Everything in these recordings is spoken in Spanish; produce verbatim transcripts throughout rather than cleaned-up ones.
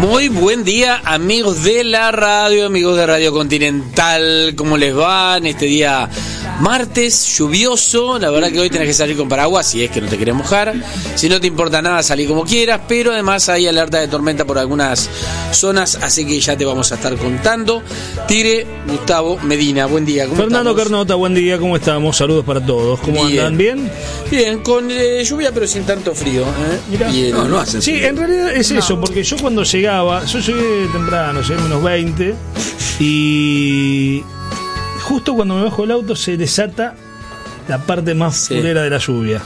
Muy buen día, amigos de la radio, amigos de Radio Continental. ¿Cómo les va en este día martes lluvioso? La verdad que hoy tenés que salir con paraguas si es que no te querés mojar. Si no te importa nada, salí como quieras. Pero además hay alerta de tormenta por algunas zonas, así que ya te vamos a estar contando. Tigre, Gustavo Medina, buen día. ¿Cómo Fernando estamos? Carnota, buen día, ¿cómo estamos? Saludos para todos. ¿Cómo Bien. andan? ¿Bien? Bien, con eh, lluvia pero sin tanto frío, ¿eh? Mirá. Bien. No, no hace Sí, frío. en realidad es eso, porque yo cuando llegaba, yo llegué temprano, llegué menos veinte, y justo cuando me bajo del auto se desata la parte más Sí. fulera de la lluvia.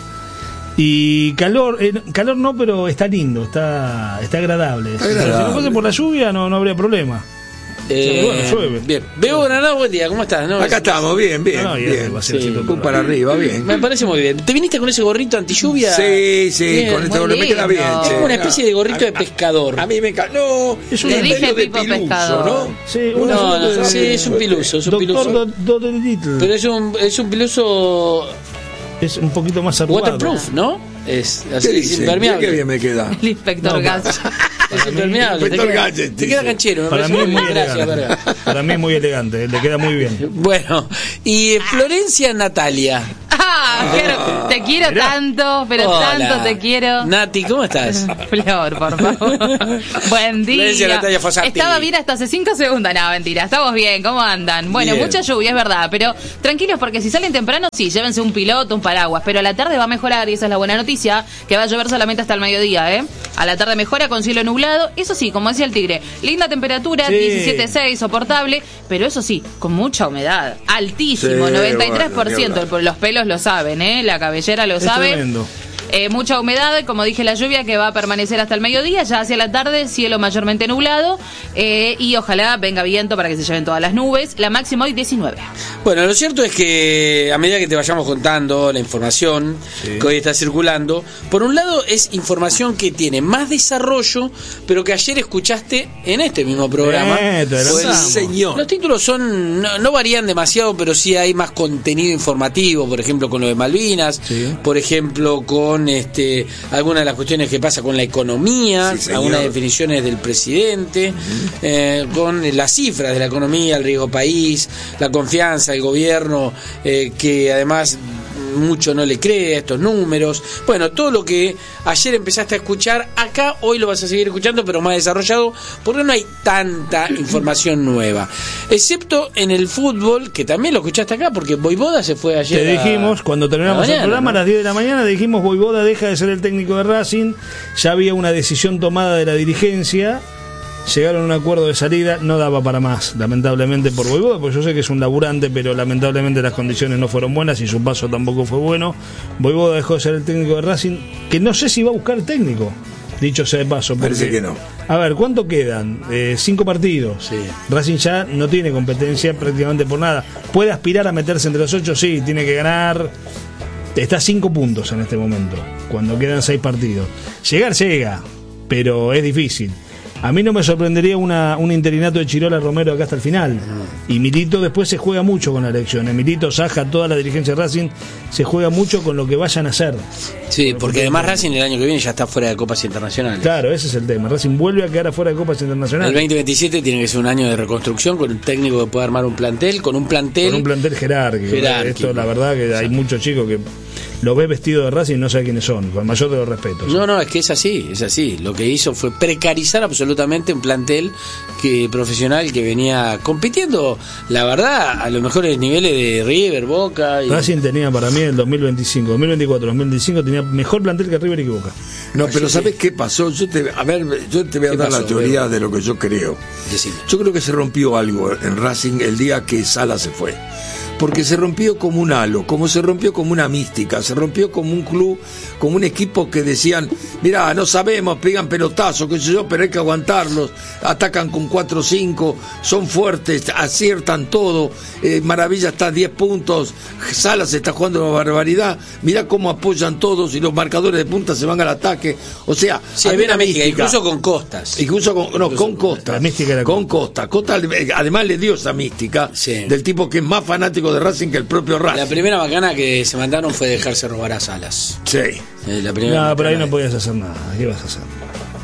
Y calor, eh, calor no, pero está lindo, está, está agradable. Está agradable. Si no fuese por la lluvia no, no habría problema. Eh, Bueno, llueve. Bien. Bebo Granado, buen día, ¿cómo estás? ¿No? Acá estamos, bien, bien, No, no, y bien. va a ser Sí. así todo Pum para arriba, bien. Me parece muy bien. ¿Te viniste con ese gorrito anti-lluvia? Sí, sí, Bien, con este muy gorro me queda bien. lindo. che. Es como una especie de gorrito A- de pescador. A, a mí me encanta. No, Es es una- un Le dije medio de tipo piluso, pescador. ¿no? Sí, No, una no, suerte de- sí, es un piluso, es un Doctor piluso. Do- Dolittle. Pero es un, es un piluso Es un poquito más arrugado. waterproof, ¿no? Es así, ¿Qué es dice? impermeable. Qué bien me queda. El inspector No, Gas. Es impermeable. Te Inspector queda, Gadget, te queda dice. canchero. me Para parece mí es muy Gracias, elegante. verga. Para mí es muy elegante, le queda muy bien. Bueno, y eh, Florencia Natalia. Ah, quiero- te quiero Mirá. tanto, pero Hola. tanto te quiero. Nati, ¿cómo estás? Flor, por favor. Buen Florencia día. Natalia Fossati. Estaba bien hasta hace cinco segundos. No, mentira. Estamos bien. ¿Cómo andan? Bueno, Bien. mucha lluvia, es verdad. Pero tranquilos, porque si salen temprano, sí, llévense un piloto, un paraguas. Pero a la tarde va a mejorar, y esa es la buena noticia, que va a llover solamente hasta el mediodía, ¿eh? A la tarde mejora con cielo nublado. Eso sí, como decía el Tigre, linda temperatura, Sí. diecisiete seis, soportable. Pero eso sí, con mucha humedad. Altísimo, Sí, noventa y tres por ciento. bueno, ni hablar. Los pelos lo saben, ¿eh? La cabellera lo Es sabe. tremendo. Eh, mucha humedad, como dije, la lluvia que va a permanecer hasta el mediodía, ya hacia la tarde, cielo mayormente nublado, eh, y ojalá venga viento para que se lleven todas las nubes. La máxima hoy diecinueve. Bueno, lo cierto es que a medida que te vayamos contando la información Sí. que hoy está circulando, por un lado es información que tiene más desarrollo, pero que ayer escuchaste en este mismo programa. Eh, te Pues, adelantamos. Señor. los títulos son no, no varían demasiado, pero sí hay más contenido informativo, por ejemplo con lo de Malvinas, Sí. por ejemplo con este algunas de las cuestiones que pasa con la economía, Sí, señor. algunas definiciones del presidente, eh, con las cifras de la economía, el riesgo país, la confianza del gobierno, eh, que además mucho no le cree a estos números. Bueno, todo lo que ayer empezaste a escuchar acá, hoy lo vas a seguir escuchando, pero más desarrollado, porque no hay tanta información nueva. Excepto en el fútbol, que también lo escuchaste acá, porque Voivoda se fue ayer. Te a- dijimos, cuando terminamos a la el mañana, programa ¿no? a las diez de la mañana, dijimos Voivoda deja de ser el técnico de Racing, ya había una decisión tomada de la dirigencia, llegaron a un acuerdo de salida, no daba para más, lamentablemente por Voivoda, porque yo sé que es un laburante, pero lamentablemente las condiciones no fueron buenas y su paso tampoco fue bueno. Voivoda dejó de ser el técnico de Racing, que no sé si va a buscar técnico, dicho sea de paso. Porque, Parece que no. A ver, ¿cuánto quedan? Eh, cinco partidos. Sí. Racing ya no tiene competencia prácticamente por nada. ¿Puede aspirar a meterse entre los ocho? Sí, tiene que ganar. Está a cinco puntos en este momento, cuando quedan seis partidos. Llegar llega, pero es difícil. A mí no me sorprendería una, un interinato de Chirola Romero acá hasta el final. Y Milito después se juega mucho con las elecciones. Milito, Saja, toda la dirigencia de Racing se juega mucho con lo que vayan a hacer. Sí, porque además Racing el año que viene ya está fuera de Copas Internacionales. Claro, ese es el tema. Racing vuelve a quedar afuera de Copas El Internacionales. veinte veintisiete tiene que ser un año de reconstrucción con un técnico que pueda armar un plantel, con un plantel. Con un plantel jerárquico. Jerárquico. Esto, la verdad, que hay muchos chicos que lo ves vestido de Racing y no sabe quiénes son, con el mayor de los respetos. No, no, es que es así, es así. Lo que hizo fue precarizar absolutamente un plantel que profesional que venía compitiendo, la verdad, a los mejores niveles de River, Boca. Y... Racing tenía para mí el dos mil veinticinco, dos mil veinticuatro, dos mil veinticinco tenía mejor plantel que River y que Boca. No, pero ¿sabes qué pasó? Yo te, a ver, yo te voy a ¿Qué dar pasó, la teoría Bebo? de lo que yo creo. Decime. Yo creo que se rompió algo en Racing el día que Sala se fue. Porque se rompió como un halo, como se rompió como una mística, se rompió como un club, como un equipo que decían, mirá, no sabemos, pegan pelotazos, qué sé yo, pero hay que aguantarlos, atacan con cuatro o cinco, son fuertes, aciertan todo, eh, Maravilla está a diez puntos, Salas está jugando una barbaridad, mirá cómo apoyan todos y los marcadores de punta se van al ataque, o sea, Sí, había una mística, incluso con Costas. Incluso con, no, Incluso con con Costa. la mística era con Costa. Costa eh, además le dio esa mística Sí. del tipo que es más fanático de Racing que el propio Racing. La primera macana que se mandaron fue dejarse robar a Salas. Sí. Eh, la primera No, pero ahí no macana. podías hacer nada. ¿Qué vas a hacer?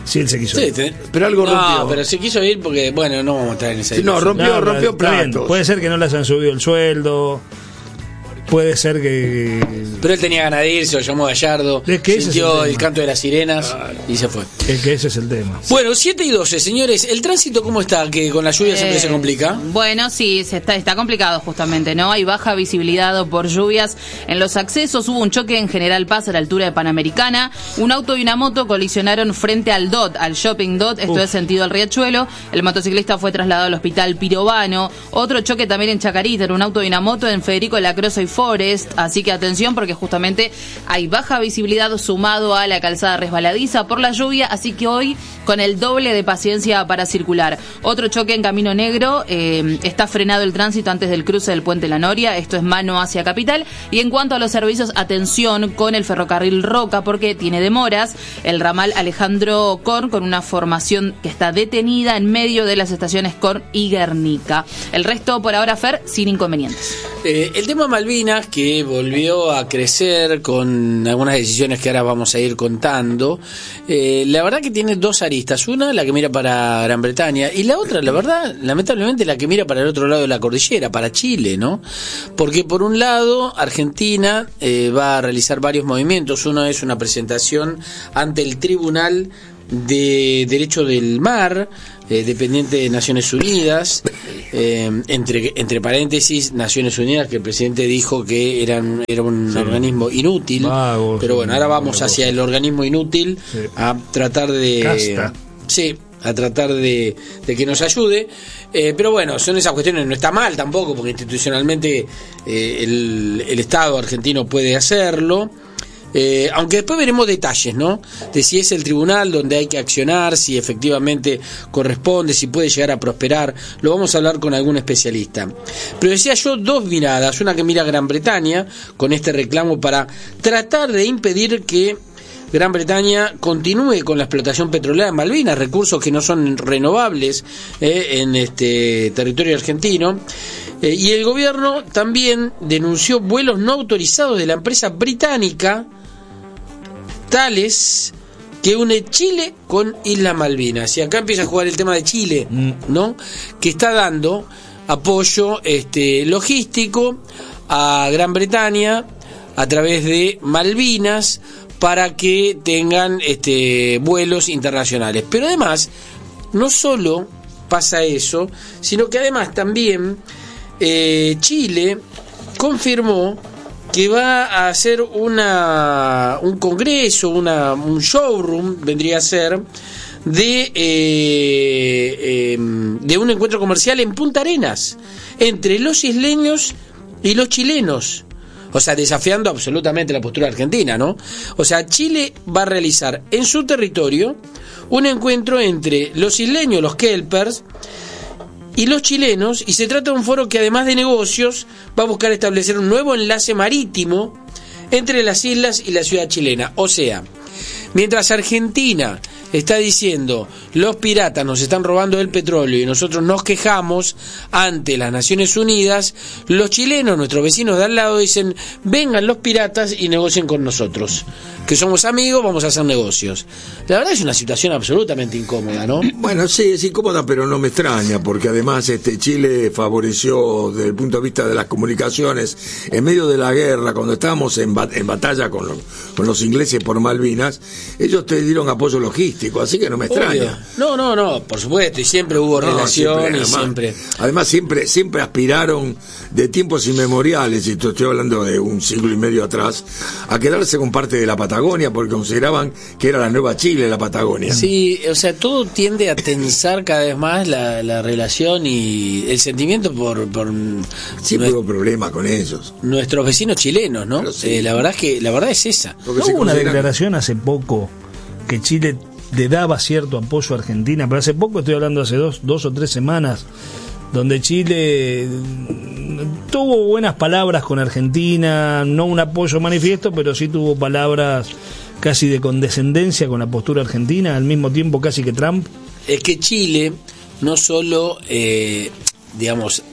Sí, él se quiso Sí, ir. te- Pero algo no, rompió. pero se quiso ir porque, bueno, no vamos a estar en esa Sí, no, discusión. rompió, No, rompió está bien. platos. Puede ser que no le hayan subido el sueldo. Puede ser que. Pero él tenía ganas de irse, lo llamó Gallardo, Es que ese es el sintió el, tema. canto de las sirenas y se fue. que, que ese es el tema. Bueno, siete y doce, señores. ¿El tránsito cómo está? Que con la lluvia siempre Eh, se complica. Bueno, sí, se está, está complicado justamente, ¿no? Hay baja visibilidad por lluvias en los accesos. Hubo un choque en General Paz a la altura de Panamericana. Un auto y una moto colisionaron frente al D O T, al Shopping D O T, esto Uf. es sentido al Riachuelo. El motociclista fue trasladado al hospital Pirobano. Otro choque también en Chacarita, en un auto y una moto en Federico Lacroza y Forest. Así que atención porque justamente hay baja visibilidad sumado a la calzada resbaladiza por la lluvia, así que hoy con el doble de paciencia para circular. Otro choque en Camino Negro, eh, está frenado el tránsito antes del cruce del Puente La Noria, esto es mano hacia Capital. Y en cuanto a los servicios, atención con el ferrocarril Roca porque tiene demoras. El ramal Alejandro Korn con una formación que está detenida en medio de las estaciones Korn y Guernica. El resto por ahora, Fer, sin inconvenientes. Eh, el tema Malvinas, que volvió a crecer con algunas decisiones que ahora vamos a ir contando, eh, la verdad que tiene dos aristas. Una, la que mira para Gran Bretaña, y la otra, la verdad, lamentablemente, la que mira para el otro lado de la cordillera, para Chile, ¿no? Porque por un lado, Argentina eh, va a realizar varios movimientos. Uno es una presentación ante el Tribunal de Derecho del Mar, eh, dependiente de Naciones Unidas, eh, entre entre paréntesis, Naciones Unidas, que el presidente dijo que eran, era un Sí. organismo inútil, Vagos, pero bueno, ahora vamos vagos. hacia el organismo inútil Sí. a tratar de... Casta. Sí, a tratar de, de que nos ayude, eh, pero bueno, son esas cuestiones, no está mal tampoco, porque institucionalmente eh, el, el Estado argentino puede hacerlo. Eh, aunque después veremos detalles, ¿no? De si es el tribunal donde hay que accionar, si efectivamente corresponde, si puede llegar a prosperar. Lo vamos a hablar con algún especialista. Pero decía yo, dos miradas. Una que mira a Gran Bretaña con este reclamo para tratar de impedir que Gran Bretaña continúe con la explotación petrolera en Malvinas, recursos que no son renovables eh, en este territorio argentino. Eh, y el gobierno también denunció vuelos no autorizados de la empresa británica Tales, que une Chile con Islas Malvinas. Y acá empieza a jugar el tema de Chile, ¿no? Que está dando apoyo este logístico a Gran Bretaña a través de Malvinas para que tengan este vuelos internacionales. Pero además, no solo pasa eso, sino que además también eh, Chile confirmó que va a hacer una un congreso, una un showroom, vendría a ser, de eh, eh, de un encuentro comercial en Punta Arenas entre los isleños y los chilenos. O sea, desafiando absolutamente la postura argentina, ¿no? O sea, Chile va a realizar en su territorio un encuentro entre los isleños, los kelpers, y los chilenos, y se trata de un foro que además de negocios va a buscar establecer un nuevo enlace marítimo entre las islas y la ciudad chilena. O sea, mientras Argentina está diciendo los piratas nos están robando el petróleo y nosotros nos quejamos ante las Naciones Unidas, los chilenos, nuestros vecinos de al lado, dicen vengan los piratas y negocien con nosotros, que somos amigos, vamos a hacer negocios. La verdad es una situación absolutamente incómoda, ¿no? Bueno, sí, es incómoda, pero no me extraña, porque además este Chile favoreció desde el punto de vista de las comunicaciones, en medio de la guerra, cuando estábamos en, bat en batalla con los, con los ingleses por Malvinas, ellos te dieron apoyo logístico, así que no me extraña. Obvio. No, no, no, por supuesto, y siempre hubo No, relación siempre, y además, siempre... Además, siempre, siempre aspiraron de tiempos inmemoriales, y estoy hablando de un siglo y medio atrás, a quedarse con parte de la Patagonia, porque consideraban que era la nueva Chile, la Patagonia. Sí, o sea, todo tiende a tensar cada vez más la, la relación y el sentimiento por, por Siempre nues- hubo problema con ellos. nuestros vecinos chilenos, ¿no? Pero sí. Eh, la verdad es que la verdad es esa. Porque ¿No se hubo una consideran- declaración hace poco que Chile le daba cierto apoyo a Argentina? Pero hace poco, estoy hablando hace dos, dos o tres semanas, donde Chile tuvo buenas palabras con Argentina, no un apoyo manifiesto, pero sí tuvo palabras casi de condescendencia con la postura argentina, al mismo tiempo casi que Trump. Es que Chile no solo, eh, digamos,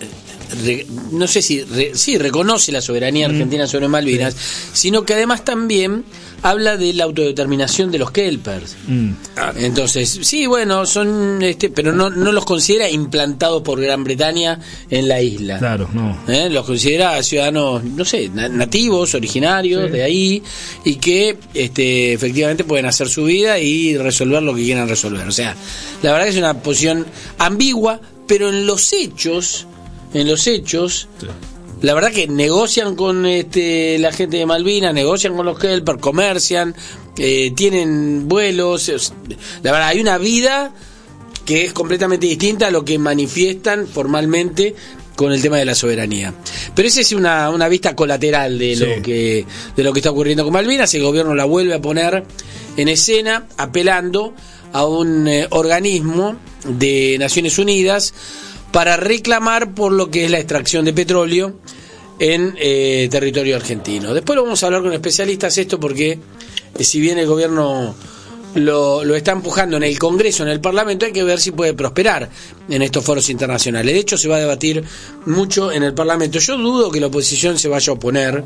re, no sé si re, sí reconoce la soberanía argentina mm. sobre Malvinas, sí. sino que además también habla de la autodeterminación de los kelpers. Mm. Entonces, sí, bueno, son este, pero no no los considera implantados por Gran Bretaña en la isla. Claro, no. ¿Eh? Los considera ciudadanos, no sé, nativos, originarios sí. de ahí, y que este efectivamente pueden hacer su vida y resolver lo que quieran resolver. O sea, la verdad que es una posición ambigua, pero en los hechos, en los hechos sí. la verdad que negocian con este la gente de Malvinas, negocian con los kelpers, comercian, eh, tienen vuelos. La verdad, hay una vida que es completamente distinta a lo que manifiestan formalmente con el tema de la soberanía. Pero esa es una, una vista colateral de sí. lo que de lo que está ocurriendo con Malvinas. El gobierno la vuelve a poner en escena apelando a un eh, organismo de Naciones Unidas para reclamar por lo que es la extracción de petróleo en eh, territorio argentino. Después lo vamos a hablar con especialistas esto porque eh, si bien el gobierno lo, lo está empujando en el Congreso, en el Parlamento, hay que ver si puede prosperar en estos foros internacionales. De hecho, se va a debatir mucho en el Parlamento. Yo dudo que la oposición se vaya a oponer.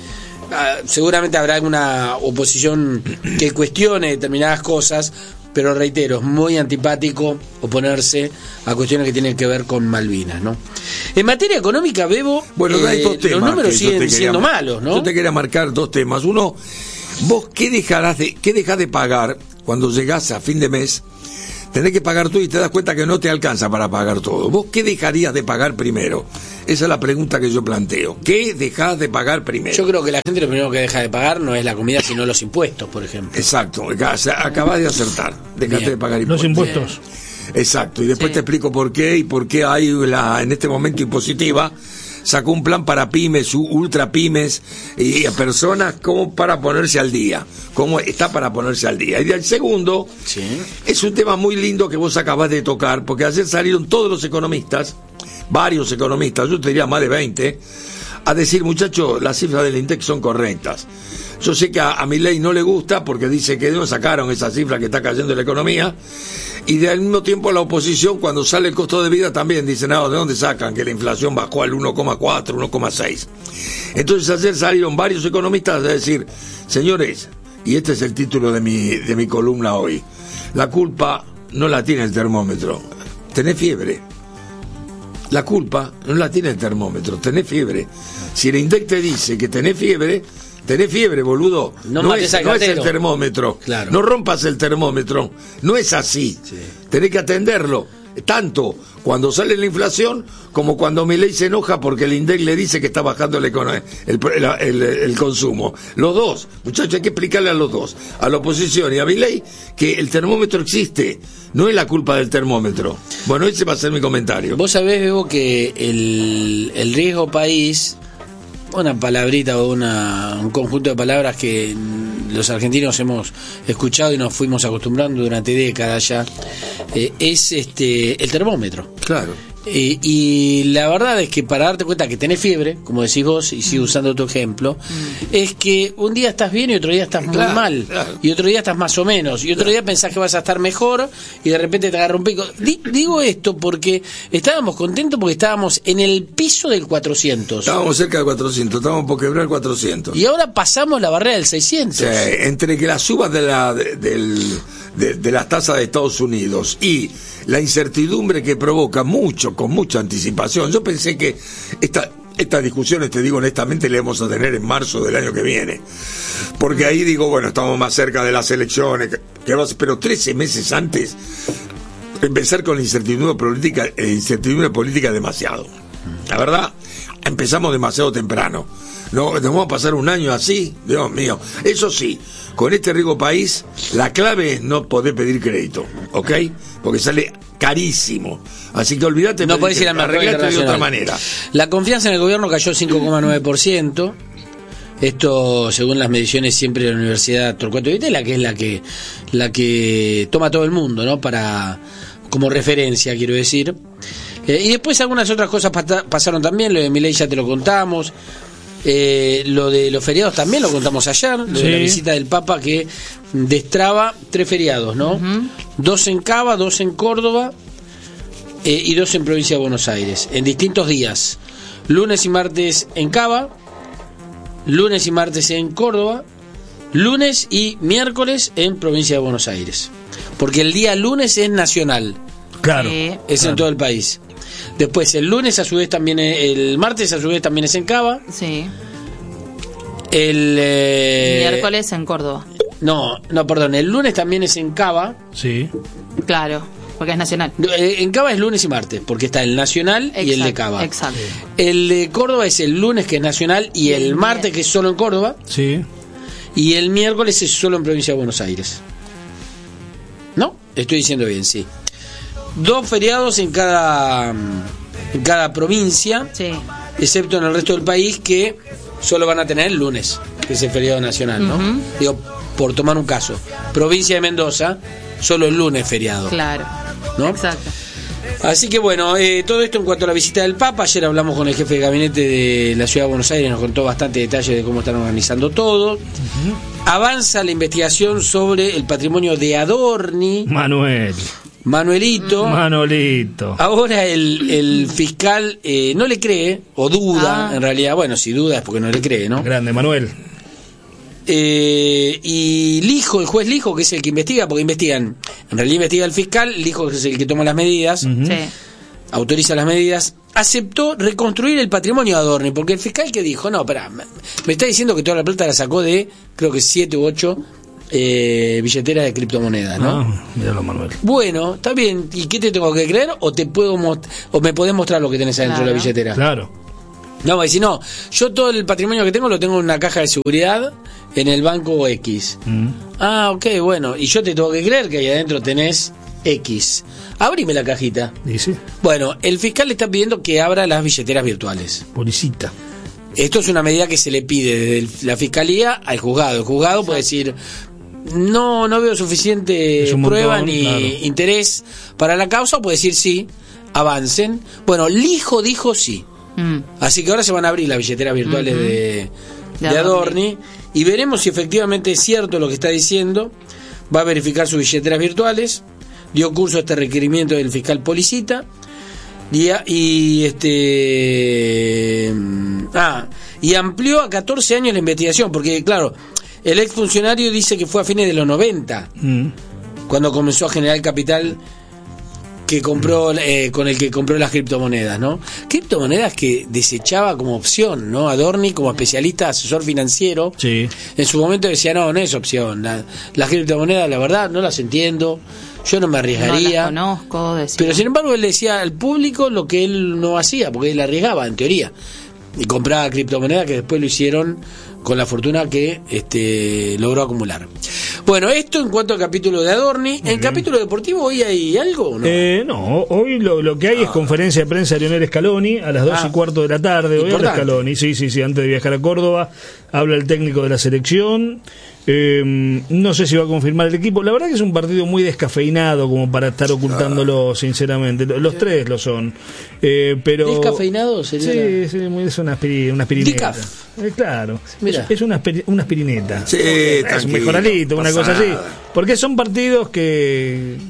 Uh, seguramente habrá alguna oposición que cuestione determinadas cosas, pero reitero, es muy antipático oponerse a cuestiones que tienen que ver con Malvinas, ¿no? En materia económica, Bebo, bueno, eh, hay dos temas los números siguen quería, siendo malos, ¿no? Yo te quería marcar dos temas. Uno, vos qué dejarás de, qué dejás de pagar cuando llegás a fin de mes. Tenés que pagar todo y te das cuenta que no te alcanza para pagar todo. ¿Vos qué dejarías de pagar primero? Esa es la pregunta que yo planteo. ¿Qué dejás de pagar primero? Yo creo que la gente lo primero que deja de pagar no es la comida, sino los impuestos, por ejemplo. Exacto, acabas de acertar. Dejaste Bien. de pagar impuestos. Los impuestos. Bien. Exacto, y después sí. te explico por qué y por qué hay la en este momento impositiva. Sacó un plan para pymes, ultra pymes y a personas como para ponerse al día, como está para ponerse al día. Y el segundo sí. es un tema muy lindo que vos acabás de tocar, porque ayer salieron todos los economistas, varios economistas, yo te diría más de veinte, a decir, muchachos, las cifras del INDEC son correctas. Yo sé que a, a Milei no le gusta porque dice que no sacaron esa cifra que está cayendo en la economía, y de al mismo tiempo la oposición cuando sale el costo de vida también dice, no, ¿de dónde sacan que la inflación bajó al uno coma cuatro, uno coma seis? Entonces ayer salieron varios economistas a decir, señores, y este es el título de mi, de mi columna hoy, la culpa no la tiene el termómetro, tenés fiebre. La culpa no la tiene el termómetro, tenés fiebre. Si el INDEC te dice que tenés fiebre, tenés fiebre, boludo. No, no, es, no es el termómetro. Claro. No rompas el termómetro. No es así. Sí. Tenés que atenderlo. Tanto cuando sale la inflación como cuando Milei se enoja porque el INDEC le dice que está bajando el, el, el, el consumo. Los dos, muchachos, hay que explicarle a los dos, a la oposición y a Milei, que el termómetro existe. No es la culpa del termómetro. Bueno, ese va a ser mi comentario. Vos sabés, Bebo, que el, el riesgo país, una palabrita o una, un conjunto de palabras que los argentinos hemos escuchado y nos fuimos acostumbrando durante décadas ya, eh, es este el termómetro. Claro. Eh, y la verdad es que para darte cuenta que tenés fiebre, como decís vos, y sigo usando tu ejemplo, mm. es que un día estás bien y otro día estás claro, muy mal, claro. y otro día estás más o menos, y otro claro. día pensás que vas a estar mejor y de repente te agarra un pico. D- digo esto porque estábamos contentos porque estábamos en el piso del cuatrocientos. Estábamos cerca del cuatrocientos, estábamos por quebrar el cuatrocientos. Y ahora pasamos la barrera del seiscientos. Sí, entre que las subas de, la, de, del, de, de las tasas de Estados Unidos y la incertidumbre que provoca mucho, con mucha anticipación. Yo pensé que esta, estas discusiones, te digo honestamente, las vamos a tener en marzo del año que viene. Porque ahí digo, bueno, estamos más cerca de las elecciones, que, que va, pero trece meses antes, empezar con la incertidumbre política, eh, incertidumbre política demasiado. La verdad, empezamos demasiado temprano. No, nos vamos a pasar un año así, Dios mío. Eso sí, con este rico país, la clave es no poder pedir crédito, ¿ok? Porque sale carísimo. Así que olvídate, no podés ir al mercado internacional de otra manera. La confianza en el gobierno cayó cinco coma nueve por ciento. Esto según las mediciones siempre de la Universidad Torcuato Di Tella, que es la que la que toma todo el mundo, ¿no? Para como referencia, quiero decir. Eh, y después algunas otras cosas pata- pasaron también. Lo de Milei ya te lo contamos. Eh, lo de los feriados también lo contamos ayer, lo sí. de la visita del Papa que destraba tres feriados, ¿no? Uh-huh. Dos en Cava, dos en Córdoba eh, y dos en provincia de Buenos Aires, en distintos días. lunes y martes en Cava, lunes y martes en Córdoba, lunes y miércoles en Provincia de Buenos Aires. Porque el día lunes es nacional. Claro. Sí. Es claro. en todo el país. Después el lunes a su vez también es, el martes a su vez también es en Cava. Sí. El eh, Miércoles en Córdoba. No, no, perdón, el lunes también es en Cava. Sí. Claro, porque es nacional. Eh, En Cava es lunes y martes, porque está el nacional y el de Exacto, Cava. Exacto. El de Córdoba es el lunes que es nacional y el martes que es solo en Córdoba. Sí. Y el miércoles es solo en Provincia de Buenos Aires. ¿No? Estoy diciendo bien, sí. Dos feriados en cada en cada provincia, Sí. excepto en el resto del país que solo van a tener el lunes, que es el feriado nacional, ¿no? Ujú. Digo, por tomar un caso. Provincia de Mendoza, solo el lunes feriado. Claro. ¿No? Exacto. Así que bueno, eh, todo esto en cuanto a la visita del Papa. Ayer hablamos con el jefe de gabinete de la Ciudad de Buenos Aires, nos contó bastante detalles de cómo están organizando todo. Uh-huh. Avanza la investigación sobre el patrimonio de Adorni. Manuel. Manuelito. Manolito. Ahora el, el fiscal eh, no le cree, o duda, Ah. en realidad, bueno, si duda es porque no le cree, ¿no? Grande, Manuel. Eh, y Lijo, el juez Lijo, que es el que investiga, porque investigan, en realidad investiga el fiscal, Lijo es el que toma las medidas, Ujú. Sí. autoriza las medidas, aceptó reconstruir el patrimonio de Adorni, porque el fiscal que dijo, no, espera, me, me está diciendo que toda la plata la sacó de, creo que siete u ocho eh, billeteras de criptomonedas, ¿no? Ah, míralo, Manuel. Bueno, está bien, ¿y qué te tengo que creer? ¿O te puedo most- o me podés mostrar lo que tenés adentro Claro. de la billetera? Claro. No, va a decir, no, yo todo el patrimonio que tengo lo tengo en una caja de seguridad en el banco X. Mm. Ah, ok, bueno, y yo te tengo que creer que ahí adentro tenés X. Abrime la cajita. Dice, Bueno, el fiscal le está pidiendo que abra las billeteras virtuales. policita. Esto es una medida que se le pide desde el- la fiscalía al juzgado. El juzgado puede decir, no, no veo suficiente Es un prueba montón, ni claro. interés para la causa, o puede decir sí, avancen. Bueno, Lijo dijo sí. Mm. Así que ahora se van a abrir las billeteras virtuales Ujú. de, De de Adorni. Adorni y veremos si efectivamente es cierto lo que está diciendo. Va a verificar sus billeteras virtuales. Dio curso a este requerimiento del fiscal Policita. Y, a- y este ah, y amplió a catorce años la investigación, porque claro, el exfuncionario dice que fue a fines de los noventa Mm. cuando comenzó a generar capital que compró eh, con el que compró las criptomonedas, ¿no? Criptomonedas que desechaba como opción, ¿no? Adorni, como especialista asesor financiero, Sí. en su momento decía, no, no es opción. La- las criptomonedas, la verdad, no las entiendo, yo no me No arriesgaría. las conozco. Decía. Pero sin embargo él decía al público lo que él no hacía, porque él arriesgaba en teoría. Y compraba criptomonedas que después lo hicieron con la fortuna que este logró acumular. Bueno, esto en cuanto al capítulo de Adorni. ¿En capítulo deportivo hoy hay algo o no? Eh, no, hoy lo, lo que hay es conferencia de prensa de Lionel Scaloni a las dos Ah. y cuarto de la tarde. Hoy habla Importante. Scaloni, sí, sí, sí, antes de viajar a Córdoba. Habla el técnico de la selección. Eh, no sé si va a confirmar el equipo. La verdad que es un partido muy descafeinado como para estar ocultándolo, sinceramente. Los tres lo son. Eh, pero ¿Descafeinado sería? Sí, sí, muy- es una, aspiri- una aspirineta. Decaf. Eh, claro, Mira. es, es una, aspiri- una aspirineta. Sí, es un tranquilo, mejoralito, una no cosa pasa así. nada. Porque son partidos que...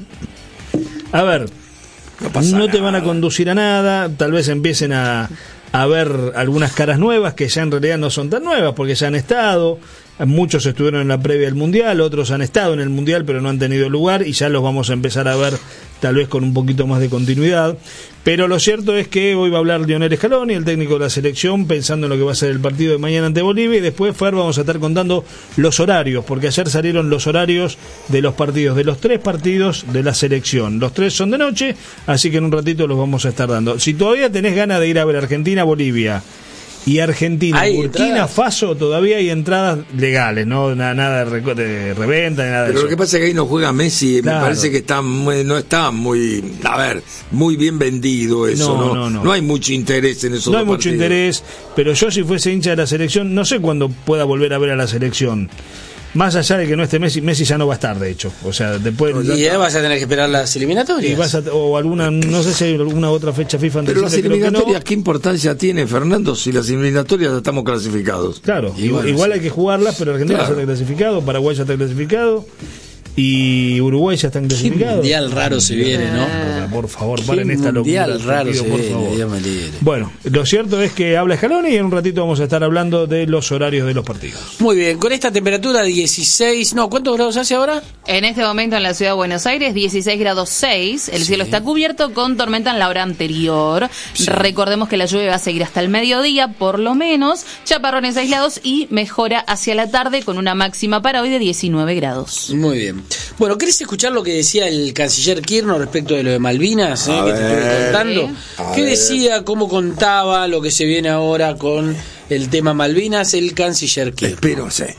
A ver, No pasa no te van a nada. conducir a nada, tal vez empiecen a, a ver algunas caras nuevas que ya en realidad no son tan nuevas porque ya han estado, muchos estuvieron en la previa del Mundial, otros han estado en el Mundial pero no han tenido lugar y ya los vamos a empezar a ver tal vez con un poquito más de continuidad. Pero lo cierto es que hoy va a hablar Lionel Scaloni, el técnico de la selección, pensando en lo que va a ser el partido de mañana ante Bolivia, y después, Fer, vamos a estar contando los horarios, porque ayer salieron los horarios de los partidos, de los tres partidos de la selección. Los tres son de noche, así que en un ratito los vamos a estar dando. Si todavía tenés ganas de ir a ver Argentina-Bolivia y Argentina, ¿Hay Burkina entradas? Faso, todavía hay entradas legales, no nada, nada de, reco- de reventa ni nada de Pero eso. lo que pasa es que ahí no juega Messi, Claro. me parece que está muy- no está muy, a ver, muy bien vendido eso, No, ¿no? no, no. No hay mucho interés en esos No hay dos mucho partidos. interés, pero yo si fuese hincha de la selección, no sé cuándo pueda volver a ver a la selección. Más allá de que no esté Messi, Messi ya no va a estar, de hecho. O sea, después... Y ya vas a tener que esperar las eliminatorias. y vas a- o alguna, no sé si hay alguna otra fecha FIFA antes. Pero las creo que no. eliminatorias, ¿qué importancia tiene, Fernando, si las eliminatorias ya estamos clasificados? Claro, Y igual, bueno, igual sí. hay que jugarlas, pero Argentina Claro. ya está clasificado, Paraguay ya está clasificado. Y Uruguay ya están Qué clasificados. mundial raro se viene, ¿no? Por favor, paren Qué esta locura. mundial raro pido, se por viene, favor. Dios me libre. Bueno, lo cierto es que habla Scaloni y en un ratito vamos a estar hablando de los horarios de los partidos. Muy bien, con esta temperatura dieciséis, no, ¿cuántos grados hace ahora? En este momento en la ciudad de Buenos Aires, dieciséis grados seis. El Sí. cielo está cubierto con tormenta en la hora anterior. Sí. Recordemos que la lluvia va a seguir hasta el mediodía, por lo menos. Chaparrones aislados y mejora hacia la tarde con una máxima para hoy de diecinueve grados. Muy bien. Bueno, ¿querés escuchar lo que decía el canciller Kirchner respecto de lo de Malvinas? eh, A que te estuve ver. contando. A ¿Qué ver. decía, cómo contaba lo que se viene ahora con el tema Malvinas el canciller Kirchner? Espero, sí.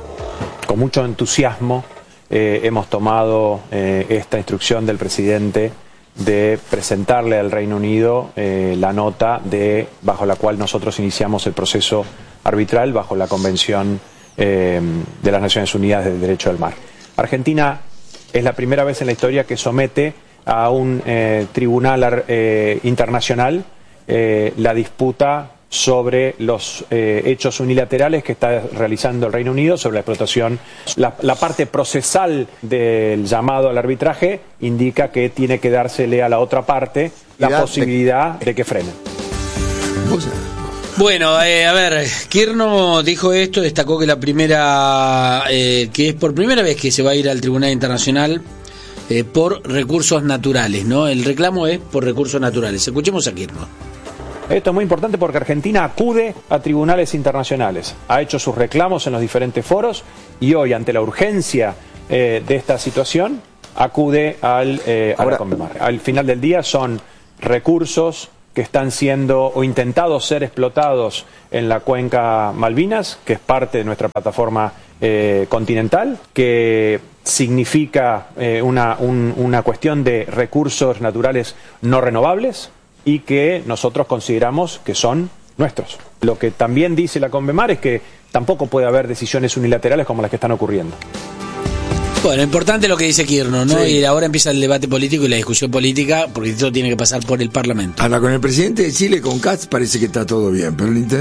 Con mucho entusiasmo eh, hemos tomado eh, esta instrucción del presidente de presentarle al Reino Unido eh, la nota de bajo la cual nosotros iniciamos el proceso arbitral bajo la Convención eh, de las Naciones Unidas del Derecho del Mar. Argentina es la primera vez en la historia que somete a un eh, tribunal eh, internacional eh, la disputa sobre los eh, hechos unilaterales que está realizando el Reino Unido sobre la explotación. La, la parte procesal del llamado al arbitraje indica que tiene que dársele a la otra parte la Mirá, posibilidad de que frenen. Vos- Bueno, eh, a ver, Kirchner dijo esto, destacó que la primera, eh, que es por primera vez que se va a ir al Tribunal Internacional eh, por recursos naturales, ¿no? El reclamo es por recursos naturales. Escuchemos a Kirchner. Esto es muy importante porque Argentina acude a tribunales internacionales, ha hecho sus reclamos en los diferentes foros y hoy, ante la urgencia eh, de esta situación, acude al, eh, a la Conmemar. Al final del día son recursos que están siendo o intentados ser explotados en la cuenca Malvinas, que es parte de nuestra plataforma eh, continental, que significa eh, una, un, una cuestión de recursos naturales no renovables y que nosotros consideramos que son nuestros. Lo que también dice la Conmemar es que tampoco puede haber decisiones unilaterales como las que están ocurriendo. Bueno, importante lo que dice Kirchner, ¿no? Sí. Y ahora empieza el debate político y la discusión política, porque esto tiene que pasar por el Parlamento. Ahora, con el presidente de Chile, con Katz, parece que está todo bien, pero el